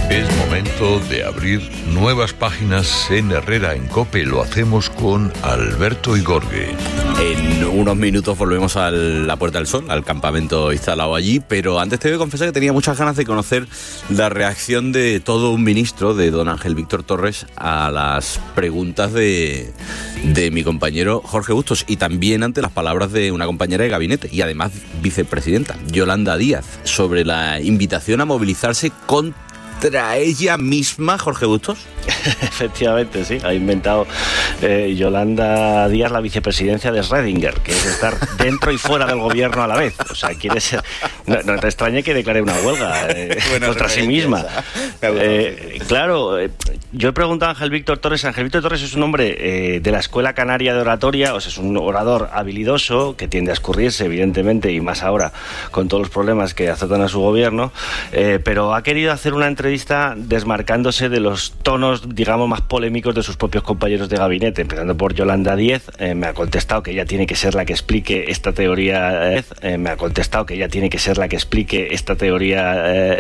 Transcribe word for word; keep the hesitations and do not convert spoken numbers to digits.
Es momento de abrir nuevas páginas en Herrera en COPE. Lo hacemos con Alberto Igorgue. En unos minutos volvemos a la Puerta del Sol, al campamento instalado allí, pero antes te voy a confesar que tenía muchas ganas de conocer la reacción de todo un ministro, de don Ángel Víctor Torres, a las preguntas de, de mi compañero Jorge Bustos, y también ante las palabras de una compañera de gabinete y además vicepresidenta, Yolanda Díaz, sobre la invitación a movilizarse contra ella misma, Jorge Bustos. Efectivamente, sí, ha inventado eh, Yolanda Díaz la vicepresidencia de Schrödinger, que es estar dentro y fuera del gobierno a la vez. O sea, quiere ser... No, no te extrañe que declare una huelga eh, contra sí misma. Eh, claro, eh, yo he preguntado a Ángel Víctor Torres. Ángel Víctor Torres es un hombre eh, de la Escuela Canaria de Oratoria, o sea, es un orador habilidoso que tiende a escurrirse, evidentemente, y más ahora con todos los problemas que azotan a su gobierno, eh, pero ha querido hacer una entrevista desmarcándose de los tonos, digamos, más polémicos de sus propios compañeros de gabinete, empezando por Yolanda Díaz. Eh, me ha contestado que ella tiene que ser la que explique esta teoría. Eh, me ha contestado que ella tiene que ser la que explique esta teoría. Eh,